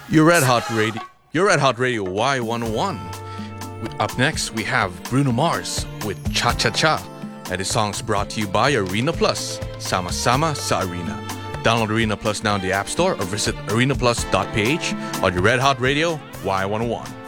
Your Red Hot Radio. Your Red Hot Radio Y101. Up next, we have Bruno Mars with Cha Cha Cha, and his song's brought to you by Arena Plus. Sama Sama sa Arena. Download Arena Plus now in the App Store or visit arenaplus.ph on your Red Hot Radio Y101.